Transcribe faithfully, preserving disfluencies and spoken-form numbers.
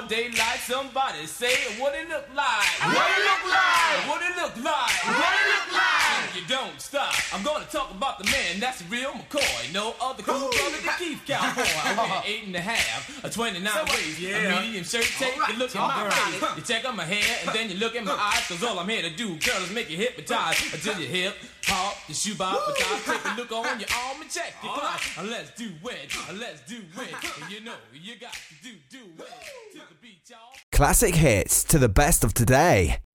broad daylight. Somebody say what it look like. What it look like? What it look like? What it look like? You don't stop. I'm gonna talk about the man that's the real McCoy. No other cool brother than Keith Cowboy. I wear eight and a half, a twenty-nine waist, yeah. a medium shirt. Take All right, a look at all my right. face. You check out my hair and then you look at my eyes. Cause all I'm here to do, girl, is make you hypnotized until you hip hop, the shoe bob, but take a look on your arm and check it. Come on, let's do it, let's do it. You know you got to do do it to the beat, y'all. Classic hits to the best of today.